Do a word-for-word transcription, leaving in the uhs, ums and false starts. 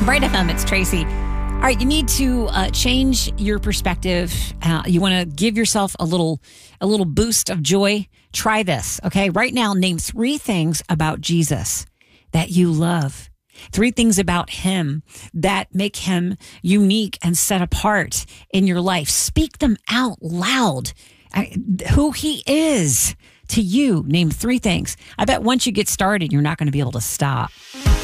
Bright F M, it's Tracy. All right, you need to uh, change your perspective. Uh, you want to give yourself a little, a little boost of joy. Try this, okay? Right now, name three things about Jesus that you love. Three things about him that make him unique and set apart in your life. Speak them out loud. I, who he is to you. Name three things. I bet once you get started, you're not going to be able to stop.